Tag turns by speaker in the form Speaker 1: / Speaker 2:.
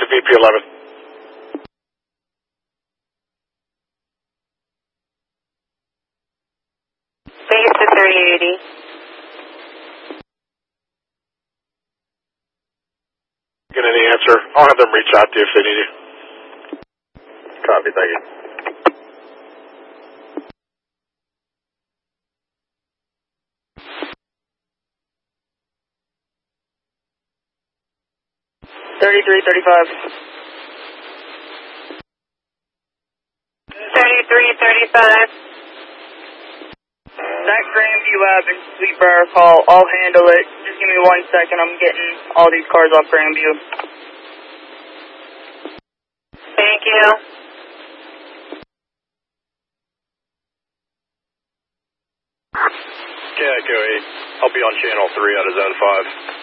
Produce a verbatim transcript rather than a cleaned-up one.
Speaker 1: V P eleven.
Speaker 2: Base to thirty eighty.
Speaker 1: Get any answer? I'll have them reach out to you if they need you.
Speaker 3: Copy, thank you.
Speaker 4: thirty-three thirty-five.
Speaker 2: thirty-three thirty-five.
Speaker 4: That Grandview Avenue sleeper call, I'll handle it. Just give me one second, I'm getting all these cars off Grandview.
Speaker 2: Thank you.
Speaker 3: Yeah, go eight. I'll be on channel three out of zone five.